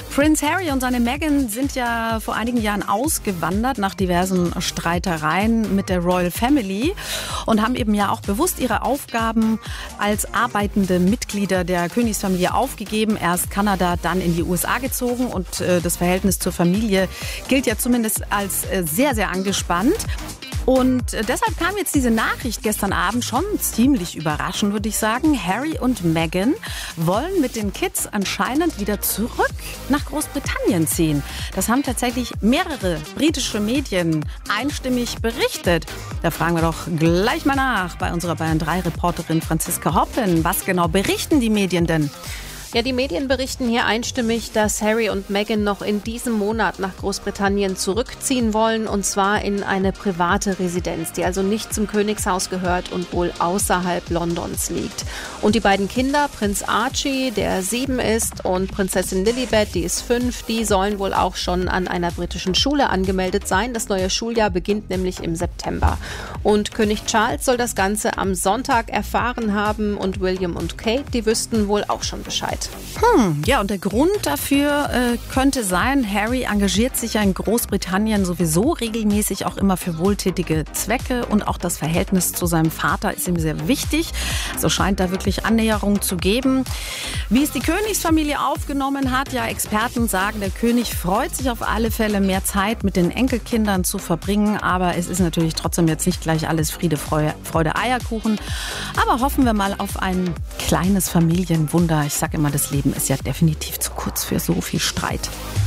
Prince Harry und seine Meghan sind ja vor einigen Jahren ausgewandert nach diversen Streitereien mit der Royal Family und haben eben ja auch bewusst ihre Aufgaben als arbeitende Mitglieder der Königsfamilie aufgegeben. Erst Kanada, dann in die USA gezogen und das Verhältnis zur Familie gilt ja zumindest als sehr, sehr angespannt. Und deshalb kam jetzt diese Nachricht gestern Abend schon ziemlich überraschend, würde ich sagen. Harry und Meghan wollen mit den Kids anscheinend wieder zurück nach Großbritannien ziehen. Das haben tatsächlich mehrere britische Medien einstimmig berichtet. Da fragen wir doch gleich mal nach bei unserer Bayern3-Reporterin Franziska Hoppen. Was genau berichten die Medien denn? Ja, die Medien berichten hier einstimmig, dass Harry und Meghan noch in diesem Monat nach Großbritannien zurückziehen wollen, und zwar in eine private Residenz, die also nicht zum Königshaus gehört und wohl außerhalb Londons liegt. Und die beiden Kinder, Prinz Archie, der 7 ist, und Prinzessin Lilibet, die ist 5, die sollen wohl auch schon an einer britischen Schule angemeldet sein. Das neue Schuljahr beginnt nämlich im September. Und König Charles soll das Ganze am Sonntag erfahren haben und William und Kate, die wüssten wohl auch schon Bescheid. Ja, und der Grund dafür könnte sein, Harry engagiert sich ja in Großbritannien sowieso regelmäßig auch immer für wohltätige Zwecke und auch das Verhältnis zu seinem Vater ist ihm sehr wichtig. So scheint da wirklich Annäherung zu geben. Wie es die Königsfamilie aufgenommen hat, ja, Experten sagen, der König freut sich auf alle Fälle, mehr Zeit mit den Enkelkindern zu verbringen. Aber es ist natürlich trotzdem jetzt nicht gleich alles Friede, Freude, Eierkuchen. Aber hoffen wir mal auf ein kleines Familienwunder. Ich sage immer, das Leben ist ja definitiv zu kurz für so viel Streit.